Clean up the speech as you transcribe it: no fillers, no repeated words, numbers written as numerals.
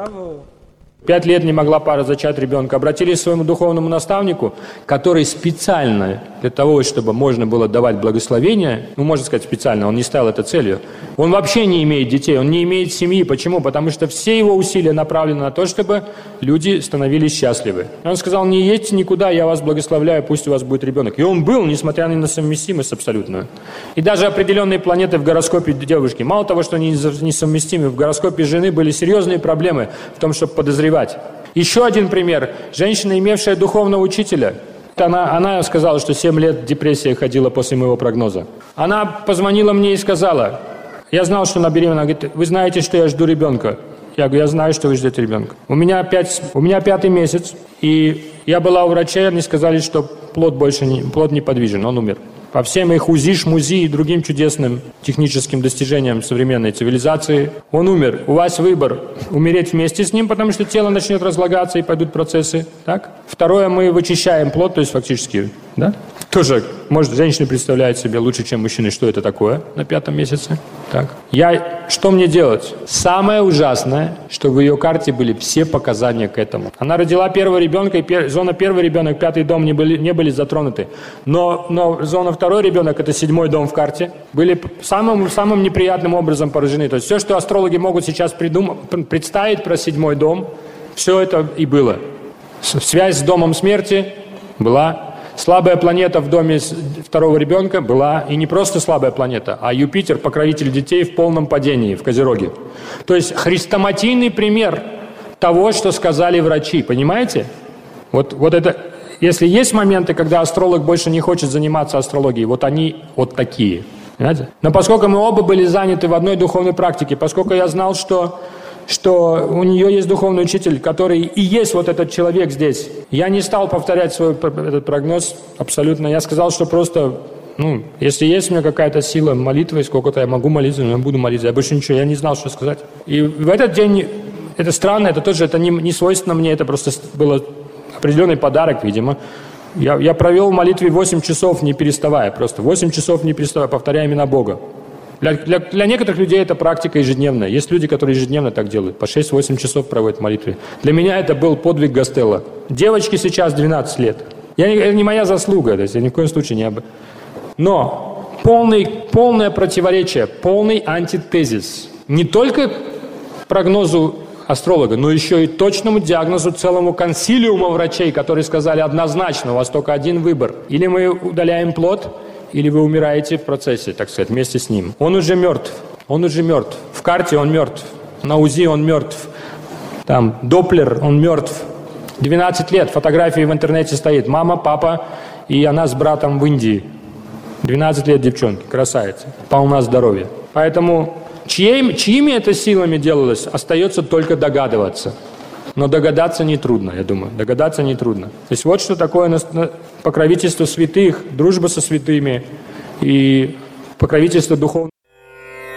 5 лет не могла пара зачать ребенка. Обратились к своему духовному наставнику, который специально для того, чтобы можно было давать благословение, можно сказать специально, он не ставил это целью. Он вообще не имеет детей, он не имеет семьи. Почему? Потому что все его усилия направлены на то, чтобы люди становились счастливы. И он сказал: не едьте никуда, я вас благословляю, пусть у вас будет ребенок. И он был, несмотря на несовместимость абсолютную. И даже определенные планеты в гороскопе девушки, мало того, что они несовместимы, в гороскопе жены были серьезные проблемы в том, чтобы подозревать. Еще один пример. Женщина, имевшая духовного учителя. Она сказала, что 7 лет депрессия ходила после моего прогноза. Она позвонила мне и сказала: я знал, что она беременна. Она говорит: вы знаете, что я жду ребенка? Я говорю: я знаю, что вы ждете ребенка. У меня 5-й месяц, и я была у врачей, они сказали, что плод неподвижен, он умер. По всем их УЗИ, ШМУЗИ и другим чудесным техническим достижениям современной цивилизации, он умер. У вас выбор: умереть вместе с ним, потому что тело начнет разлагаться и пойдут процессы. Так? Второе, мы вычищаем плод, то есть фактически, да? Тоже, может, женщины представляют себе лучше, чем мужчины, что это такое на 5-м месяце. Так. Что мне делать? Самое ужасное, что в ее карте были все показания к этому. Она родила первого ребенка, и зона первый ребенок, 5-й дом не были затронуты. Но зона второй ребенок, это 7-й дом в карте, были самым неприятным образом поражены. То есть все, что астрологи могут сейчас представить про 7-й дом, все это и было. Связь с домом смерти была. Слабая планета в доме второго ребенка была, и не просто слабая планета, а Юпитер, покровитель детей, в полном падении, в Козероге. То есть хрестоматийный пример того, что сказали врачи, понимаете? Вот это, если есть моменты, когда астролог больше не хочет заниматься астрологией, вот они вот такие, понимаете? Но поскольку мы оба были заняты в одной духовной практике, поскольку я знал, что у нее есть духовный учитель, который и есть вот этот человек здесь. Я не стал повторять свой этот прогноз абсолютно. Я сказал, что просто, если есть у меня какая-то сила молитвы, сколько-то я могу молиться, я буду молиться. Я больше ничего, я не знал, что сказать. И в этот день, это странно, это не свойственно мне, это просто был определенный подарок, видимо. Я провел в молитве 8 часов, не переставая, просто 8 часов не переставая, повторяя имена Бога. Для некоторых людей это практика ежедневная. Есть люди, которые ежедневно так делают. По 6-8 часов проводят в молитве. Для меня это был подвиг Гастелло. Девочке сейчас 12 лет. Это не моя заслуга, то есть я ни в коем случае не об... Но полное противоречие, полный антитезис. Не только прогнозу астролога, но еще и точному диагнозу целому консилиуму врачей, которые сказали однозначно: у вас только один выбор. Или мы удаляем плод, или вы умираете в процессе, так сказать, вместе с ним. Он уже мертв. В карте он мертв. На УЗИ он мертв. Там Доплер, он мертв. 12 лет, фотографии в интернете стоит. Мама, папа и она с братом в Индии. 12 лет девчонки, красавица. Полна здоровья. Поэтому чьими это силами делалось, остается только догадываться. Но догадаться нетрудно, я думаю. Догадаться нетрудно. То есть вот что такое покровительство святых, дружба со святыми и покровительство духовного.